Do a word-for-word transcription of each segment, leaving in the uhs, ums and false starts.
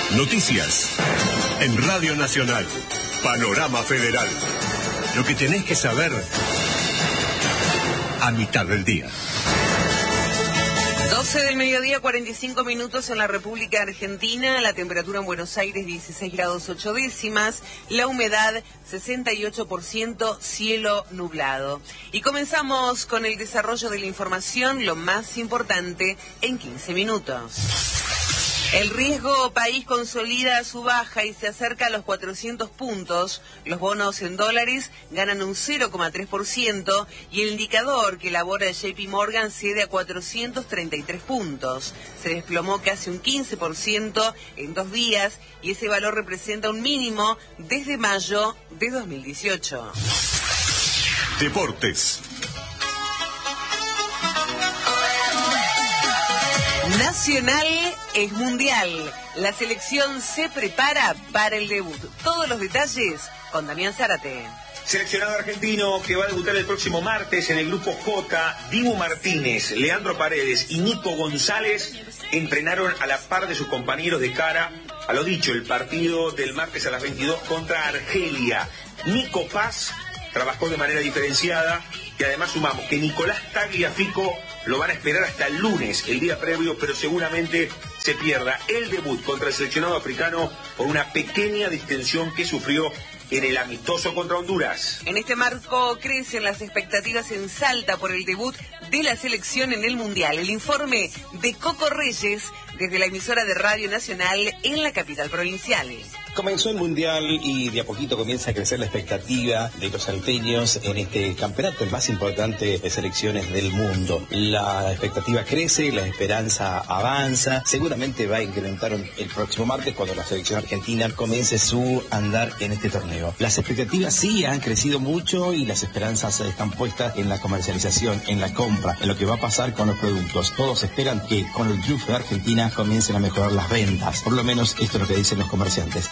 Noticias en Radio Nacional. Panorama Federal. Lo que tenés que saber a mitad del día. doce del mediodía, cuarenta y cinco minutos en la República Argentina. La temperatura en Buenos Aires, dieciséis grados ocho décimas. La humedad, sesenta y ocho por ciento, cielo nublado. Y comenzamos con el desarrollo de la información, lo más importante, en quince minutos. El riesgo país consolida su baja y se acerca a los cuatrocientos puntos. Los bonos en dólares ganan un cero coma tres por ciento y el indicador que elabora J P Morgan cede a cuatrocientos treinta y tres puntos. Se desplomó casi un quince por ciento en dos días y ese valor representa un mínimo desde mayo de dos mil dieciocho. Deportes. Nacional es mundial. La selección se prepara para el debut. Todos los detalles con Damián Zárate. Seleccionado argentino que va a debutar el próximo martes en el Grupo J, Dibu Martínez, Leandro Paredes y Nico González entrenaron a la par de sus compañeros de cara a lo dicho, el partido del martes a las veintidós contra Argelia. Nico Paz trabajó de manera diferenciada y además sumamos que Nicolás Tagliafico lo van a esperar hasta el lunes, el día previo, pero seguramente se pierda el debut contra el seleccionado africano por una pequeña distensión que sufrió en el amistoso contra Honduras. En este marco crecen las expectativas en Salta por el debut de la selección en el Mundial. El informe de Coco Reyes desde la emisora de Radio Nacional en la capital provincial. Comenzó el Mundial y de a poquito comienza a crecer la expectativa de los salteños en este campeonato, el más importante de selecciones del mundo. La expectativa crece, la esperanza avanza, seguramente va a incrementar el próximo martes cuando la selección argentina comience su andar en este torneo. Las expectativas sí han crecido mucho y las esperanzas están puestas en la comercialización, en la compra, en lo que va a pasar con los productos. Todos esperan que con el triunfo de Argentina comiencen a mejorar las ventas, por lo menos esto es lo que dicen los comerciantes.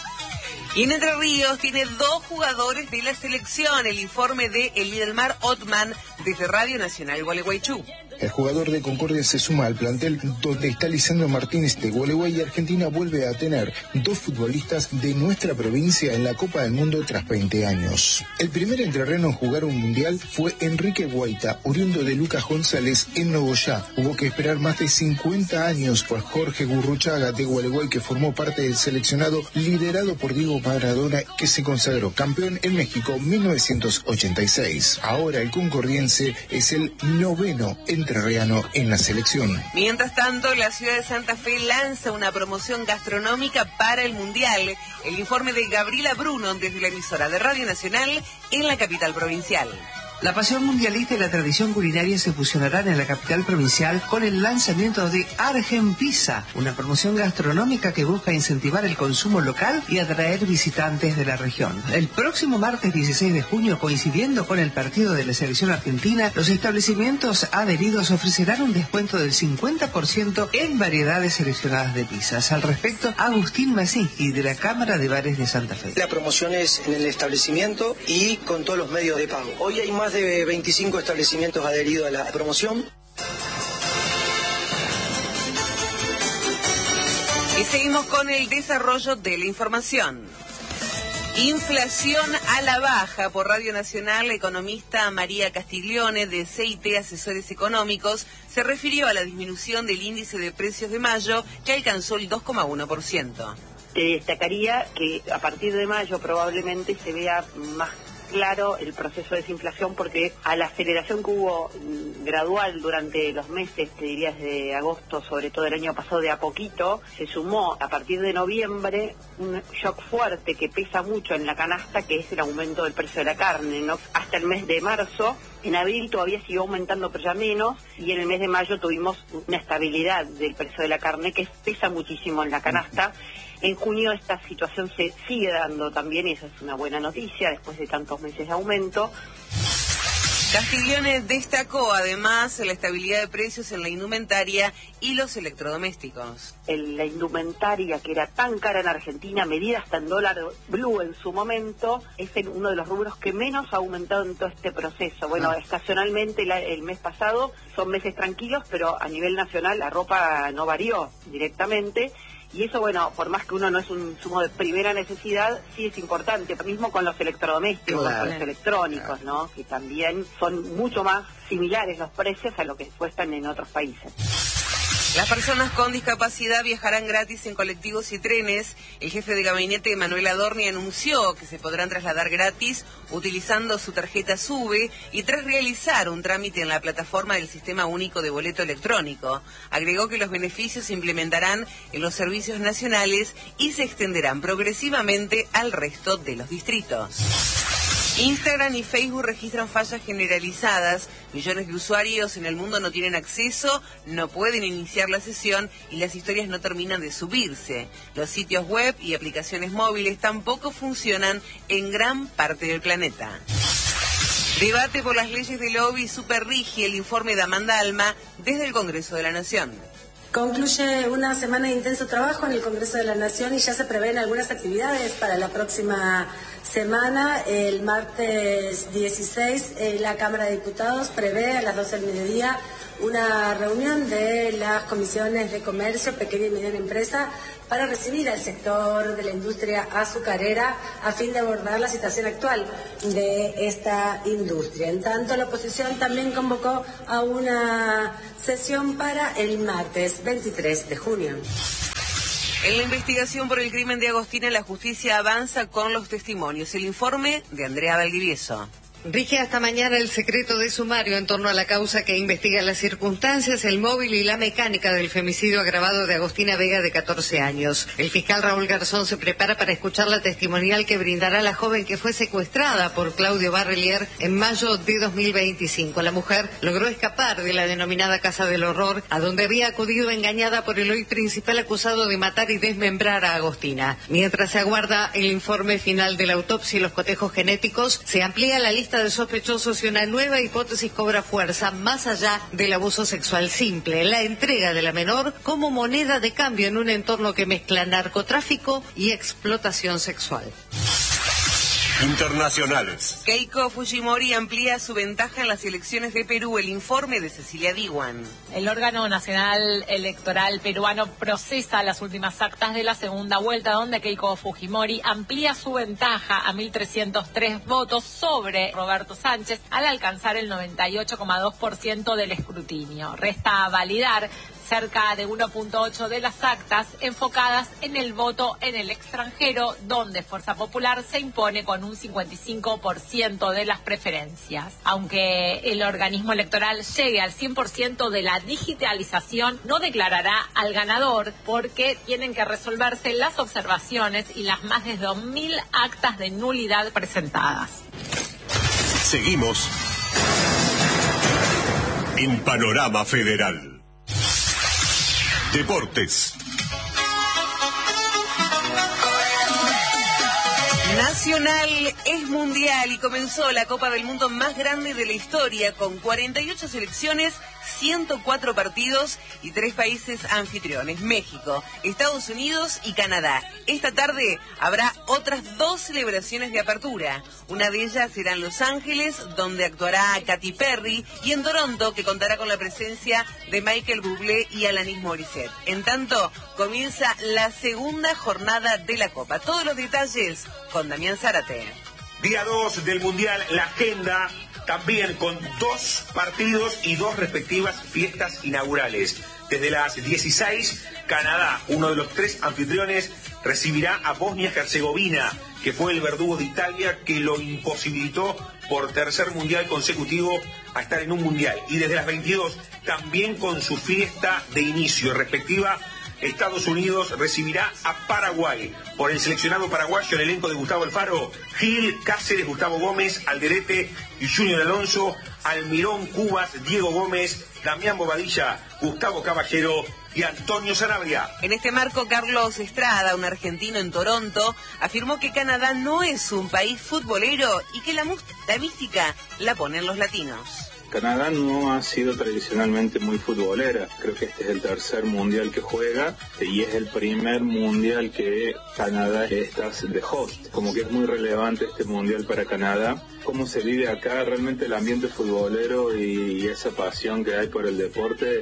Y en Entre Ríos tiene dos jugadores de la selección. El informe de Elidelmar Otman desde Radio Nacional Gualeguaychú. El jugador de Concordia se suma al plantel donde está Lisandro Martínez de Gualeguay y Argentina vuelve a tener dos futbolistas de nuestra provincia en la Copa del Mundo tras veinte años. El primer entrerreno en jugar un mundial fue Enrique Guaita, oriundo de Lucas González en Nogoyá. Hubo que esperar más de cincuenta años por Jorge Gurruchaga de Gualeguay, que formó parte del seleccionado liderado por Diego Maradona, que se consagró campeón en México en mil novecientos ochenta y seis. Ahora el concordiense es el noveno entre Terreano en la selección. Mientras tanto, la ciudad de Santa Fe lanza una promoción gastronómica para el Mundial. El informe de Gabriela Bruno desde la emisora de Radio Nacional en la capital provincial. La pasión mundialista y la tradición culinaria se fusionarán en la capital provincial con el lanzamiento de Argen Pizza, una promoción gastronómica que busca incentivar el consumo local y atraer visitantes de la región. El próximo martes dieciséis de junio, coincidiendo con el partido de la selección argentina, los establecimientos adheridos ofrecerán un descuento del cincuenta por ciento en variedades seleccionadas de pizzas. Al respecto, Agustín Masinski, de la Cámara de Bares de Santa Fe. La promoción es en el establecimiento y con todos los medios de pago. Hoy hay más de veinticinco establecimientos adheridos a la promoción. Y seguimos con el desarrollo de la información. Inflación a la baja. Por Radio Nacional, la economista María Castiglione de C I T Asesores Económicos se refirió a la disminución del índice de precios de mayo, que alcanzó el dos coma uno por ciento. Te destacaría que a partir de mayo probablemente se vea más claro el proceso de desinflación, porque a la aceleración que hubo gradual durante los meses, te diría desde agosto, sobre todo el año pasado, de a poquito, se sumó a partir de noviembre un shock fuerte que pesa mucho en la canasta, que es el aumento del precio de la carne, ¿no? Hasta el mes de marzo, en abril todavía siguió aumentando, pero ya menos, y en el mes de mayo tuvimos una estabilidad del precio de la carne que pesa muchísimo en la canasta. En junio esta situación se sigue dando también, y esa es una buena noticia después de tantos meses de aumento. Castiglione destacó además la estabilidad de precios en la indumentaria y los electrodomésticos. El, la indumentaria, que era tan cara en Argentina, medida hasta en dólar blue en su momento, es el, uno de los rubros que menos ha aumentado en todo este proceso. Bueno, ah. estacionalmente la, el mes pasado son meses tranquilos, pero a nivel nacional la ropa no varió directamente. Y eso, bueno, por más que uno no es un insumo de primera necesidad, sí es importante, mismo con los electrodomésticos, Claro. con los electrónicos, ¿no? Que también son mucho más similares los precios a lo que cuestan en otros países. Las personas con discapacidad viajarán gratis en colectivos y trenes. El jefe de gabinete, Manuel Adorni, anunció que se podrán trasladar gratis utilizando su tarjeta SUBE y tras realizar un trámite en la plataforma del Sistema Único de Boleto Electrónico. Agregó que los beneficios se implementarán en los servicios nacionales y se extenderán progresivamente al resto de los distritos. Instagram y Facebook registran fallas generalizadas. Millones de usuarios en el mundo no tienen acceso, no pueden iniciar la sesión y las historias no terminan de subirse. Los sitios web y aplicaciones móviles tampoco funcionan en gran parte del planeta. Debate por las leyes de lobby superrige el informe de Amanda Alma desde el Congreso de la Nación. Concluye una semana de intenso trabajo en el Congreso de la Nación y ya se prevén algunas actividades para la próxima semana. El martes dieciséis, eh, la Cámara de Diputados prevé a las doce del mediodía una reunión de las comisiones de comercio, pequeña y mediana empresa, para recibir al sector de la industria azucarera a fin de abordar la situación actual de esta industria. En tanto, la oposición también convocó a una sesión para el martes veintitrés de junio. En la investigación por el crimen de Agostina, la justicia avanza con los testimonios. El informe de Andrea Valdivieso. Rige hasta mañana el secreto de sumario en torno a la causa que investiga las circunstancias, el móvil y la mecánica del femicidio agravado de Agostina Vega, de catorce años. El fiscal Raúl Garzón se prepara para escuchar la testimonial que brindará la joven que fue secuestrada por Claudio Barrelier en mayo de dos mil veinticinco. La mujer logró escapar de la denominada Casa del Horror, a donde había acudido engañada por el hoy principal acusado de matar y desmembrar a Agostina. Mientras se aguarda el informe final de la autopsia y los cotejos genéticos, se amplía la lista de sospechosos y una nueva hipótesis cobra fuerza más allá del abuso sexual simple, la entrega de la menor como moneda de cambio en un entorno que mezcla narcotráfico y explotación sexual. Internacionales. Keiko Fujimori amplía su ventaja en las elecciones de Perú. El informe de Cecilia Diwan. El órgano nacional electoral peruano procesa las últimas actas de la segunda vuelta, donde Keiko Fujimori amplía su ventaja a mil trescientos tres votos sobre Roberto Sánchez al alcanzar el noventa y ocho coma dos por ciento del escrutinio. Resta validar cerca de uno punto ocho de las actas enfocadas en el voto en el extranjero, donde Fuerza Popular se impone con un cincuenta y cinco por ciento de las preferencias. Aunque el organismo electoral llegue al cien por ciento de la digitalización, no declarará al ganador porque tienen que resolverse las observaciones y las más de dos mil actas de nulidad presentadas. Seguimos en Panorama Federal. Deportes. Nacional es mundial y comenzó la Copa del Mundo más grande de la historia con cuarenta y ocho selecciones, ciento cuatro partidos y tres países anfitriones: México, Estados Unidos y Canadá. Esta tarde habrá otras dos celebraciones de apertura. Una de ellas será en Los Ángeles, donde actuará Katy Perry, y en Toronto, que contará con la presencia de Michael Bublé y Alanis Morissette. En tanto, comienza la segunda jornada de la Copa. Todos los detalles con Damián Zárate. Día dos del Mundial, la agenda también con dos partidos y dos respectivas fiestas inaugurales. Desde las dieciséis, Canadá, uno de los tres anfitriones, recibirá a Bosnia-Herzegovina, que fue el verdugo de Italia que lo imposibilitó por tercer mundial consecutivo a estar en un mundial. Y desde las veintidós, también con su fiesta de inicio respectiva, Estados Unidos recibirá a Paraguay. Por el seleccionado paraguayo, el elenco de Gustavo Alfaro: Gil, Cáceres, Gustavo Gómez, Alderete y Junior Alonso, Almirón, Cubas, Diego Gómez, Damián Bobadilla, Gustavo Caballero y Antonio Sanabria. En este marco, Carlos Estrada, un argentino en Toronto, afirmó que Canadá no es un país futbolero y que la, la mística la ponen los latinos. Canadá no ha sido tradicionalmente muy futbolera. Creo que este es el tercer mundial que juega y es el primer mundial que Canadá está de host. Como que es muy relevante este mundial para Canadá. Cómo se vive acá, realmente el ambiente futbolero y esa pasión que hay por el deporte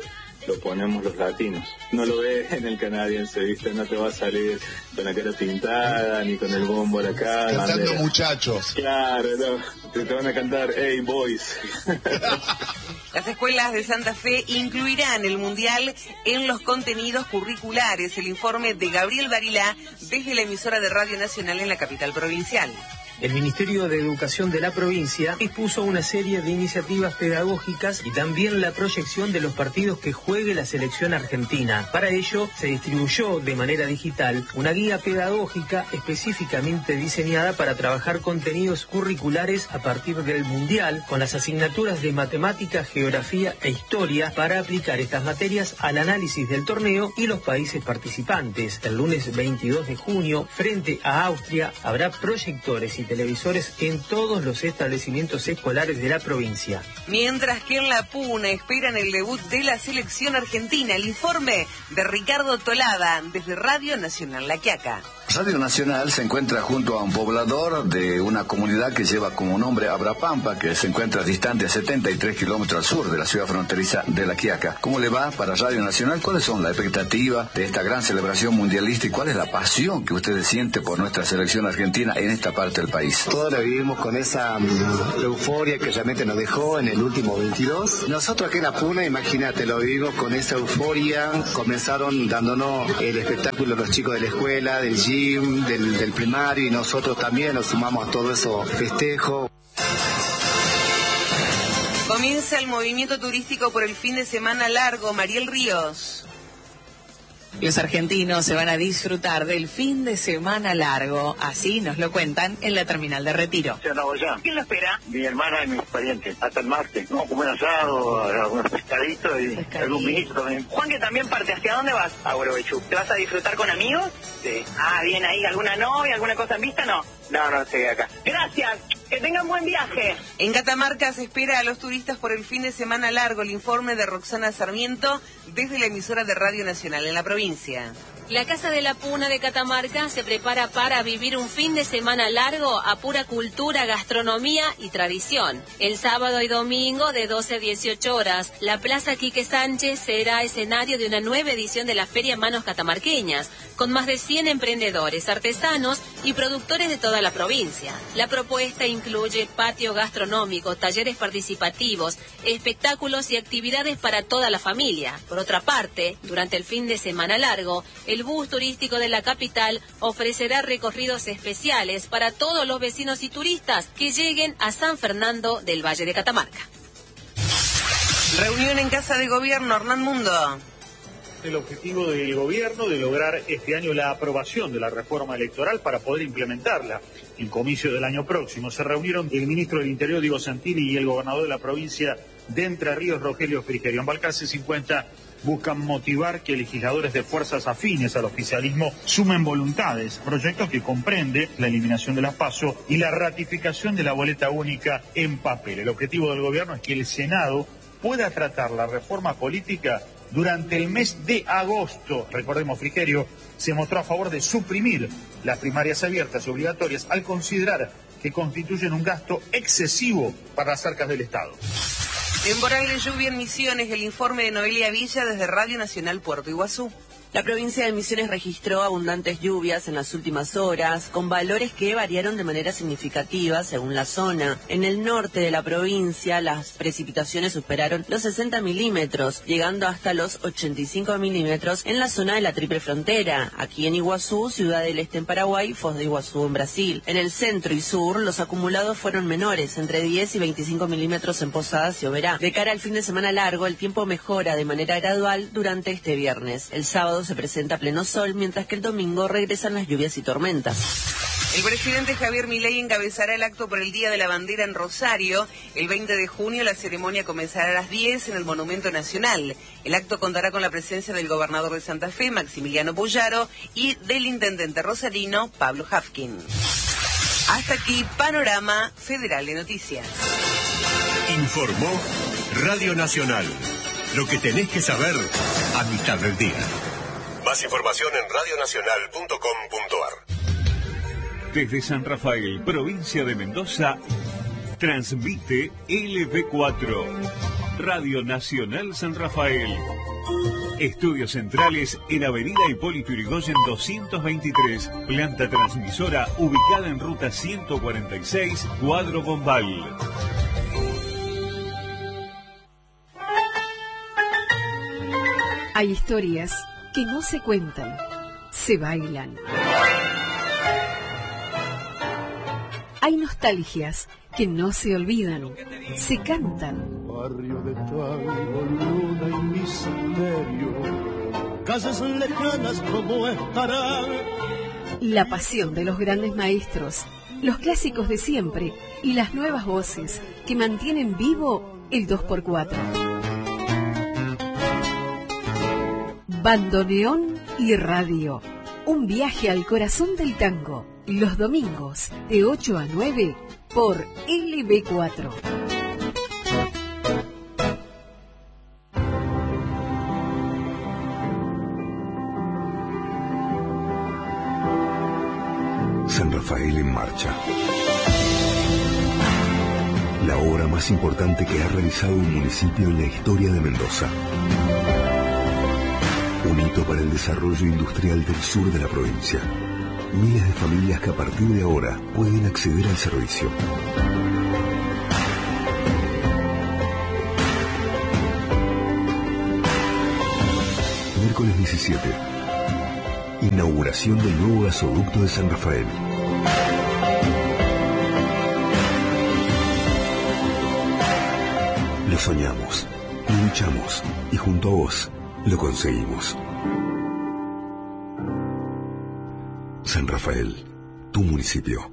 lo ponemos los latinos. No lo ves en el canadiense, ¿viste? No te va a salir con la cara pintada, ni con el bombo a la cara. Cantando bandera. Muchachos. Claro, no. Te, te van a cantar, hey, boys. Las escuelas de Santa Fe incluirán el Mundial en los contenidos curriculares. El informe de Gabriel Barilá desde la emisora de Radio Nacional en la capital provincial. El Ministerio de Educación de la provincia dispuso una serie de iniciativas pedagógicas y también la proyección de los partidos que juegue la selección argentina. Para ello, se distribuyó de manera digital una guía pedagógica específicamente diseñada para trabajar contenidos curriculares a partir del Mundial, con las asignaturas de matemática, geografía e historia para aplicar estas materias al análisis del torneo y los países participantes. El lunes veintidós de junio, frente a Austria, habrá proyectores y televisores en todos los establecimientos escolares de la provincia. Mientras que en La Puna esperan el debut de la selección argentina. El informe de Ricardo Tolada desde Radio Nacional La Quiaca. Radio Nacional se encuentra junto a un poblador de una comunidad que lleva como nombre Abrapampa, que se encuentra distante a setenta y tres kilómetros al sur de la ciudad fronteriza de La Quiaca. ¿Cómo le va para Radio Nacional? ¿Cuáles son las expectativas de esta gran celebración mundialista y cuál es la pasión que ustedes sienten por nuestra selección argentina en esta parte del país? Todos la vivimos con esa um, euforia que realmente nos dejó en el último veintidós. Nosotros aquí en La Puna, imagínate, lo vivimos con esa euforia. Comenzaron dándonos el espectáculo los chicos de la escuela, del gym, Del, del primario, y nosotros también nos sumamos a todo eso festejo. Comienza el movimiento turístico por el fin de semana largo. Mariel Ríos. Los argentinos se van a disfrutar del fin de semana largo, así nos lo cuentan en la terminal de Retiro. ¿Quién lo espera? Mi hermana y mis parientes, hasta el martes. No, como un asado, algunos pescaditos y Pescadito. algún vinito también. Juan, que también parte, ¿hacia dónde vas? A Huelobechú. ¿Te vas a disfrutar con amigos? Sí. Ah, bien, ahí, ¿alguna novia, alguna cosa en vista? No. No, no, seguí acá. Gracias, que tengan buen viaje. En Catamarca se espera a los turistas por el fin de semana largo. El informe de Roxana Sarmiento desde la emisora de Radio Nacional en la provincia. La Casa de la Puna de Catamarca se prepara para vivir un fin de semana largo a pura cultura, gastronomía y tradición. El sábado y domingo de doce a dieciocho horas, la Plaza Quique Sánchez será escenario de una nueva edición de la Feria Manos Catamarqueñas, con más de cien emprendedores, artesanos y productores de toda la provincia. La propuesta incluye patio gastronómico, talleres participativos, espectáculos y actividades para toda la familia. Por otra parte, durante el fin de semana largo, el bus turístico de la capital ofrecerá recorridos especiales para todos los vecinos y turistas que lleguen a San Fernando del Valle de Catamarca. Reunión en Casa de Gobierno, Hernán Mundo. El objetivo del gobierno de lograr este año la aprobación de la reforma electoral para poder implementarla. En comicio del año próximo se reunieron el ministro del Interior, Diego Santilli, y el gobernador de la provincia de Entre Ríos, Rogelio Frigerio. En Balcarce cincuenta buscan motivar que legisladores de fuerzas afines al oficialismo sumen voluntades, proyecto que comprende la eliminación de las PASO y la ratificación de la boleta única en papel. El objetivo del gobierno es que el Senado pueda tratar la reforma política durante el mes de agosto. Recordemos, Frigerio se mostró a favor de suprimir las primarias abiertas y obligatorias al considerar que constituyen un gasto excesivo para las arcas del Estado. Temporal de lluvia en Misiones, el informe de Noelia Villa desde Radio Nacional Puerto Iguazú. La provincia de Misiones registró abundantes lluvias en las últimas horas, con valores que variaron de manera significativa según la zona. En el norte de la provincia, las precipitaciones superaron los sesenta milímetros, llegando hasta los ochenta y cinco milímetros en la zona de la Triple Frontera. Aquí en Iguazú, Ciudad del Este en Paraguay, Foz de Iguazú en Brasil. En el centro y sur, los acumulados fueron menores, entre diez y veinticinco milímetros en Posadas y Oberá. De cara al fin de semana largo, el tiempo mejora de manera gradual durante este viernes. El sábado se presenta pleno sol, mientras que el domingo regresan las lluvias y tormentas. El presidente Javier Milei encabezará el acto por el Día de la Bandera en Rosario. El veinte de junio la ceremonia comenzará a las diez en el Monumento Nacional. El acto contará con la presencia del gobernador de Santa Fe, Maximiliano Puyaro, y del intendente rosarino, Pablo Hafkin. Hasta aquí, Panorama Federal de Noticias. Informó Radio Nacional. Lo que tenés que saber a mitad del día. Más información en radio nacional punto com punto ar. Desde San Rafael, provincia de Mendoza, transmite L B cuatro. Radio Nacional San Rafael. Estudios centrales en Avenida Hipólito Yrigoyen doscientos veintitrés. Planta transmisora ubicada en ruta ciento cuarenta y seis, Cuadro Bombal. Hay historias que no se cuentan, se bailan. Hay nostalgias que no se olvidan, se cantan. Barrio de tango, luna y misterio, calles lejanas como estarán. La pasión de los grandes maestros, los clásicos de siempre y las nuevas voces que mantienen vivo el dos por cuatro. Bandoneón y radio. Un viaje al corazón del tango. Los domingos de ocho a nueve por L B cuatro. San Rafael en marcha. La obra más importante que ha realizado un municipio en la historia de Mendoza. Un hito para el desarrollo industrial del sur de la provincia. Miles de familias que a partir de ahora pueden acceder al servicio. Miércoles diecisiete. Inauguración del nuevo gasoducto de San Rafael. Lo soñamos, lo luchamos y junto a vos lo conseguimos. San Rafael, tu municipio.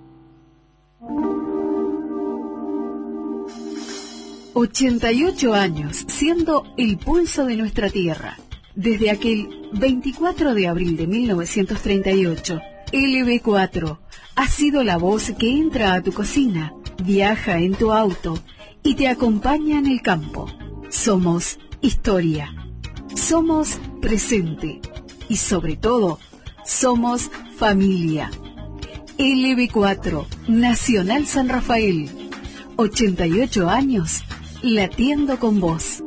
ochenta y ocho años siendo el pulso de nuestra tierra. Desde aquel veinticuatro de abril de mil novecientos treinta y ocho, L B cuatro ha sido la voz que entra a tu cocina, viaja en tu auto y te acompaña en el campo. Somos historia, somos presente y sobre todo, somos familia. L B cuatro, Nacional San Rafael, ochenta y ocho años, latiendo con vos.